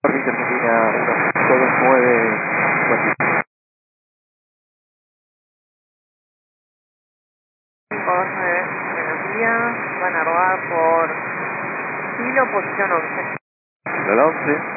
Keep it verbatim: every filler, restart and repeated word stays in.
Argentina uno cinco dos nueve. cinco dos nueve, buenos días, van a rodar por Kilo, posición once. La once.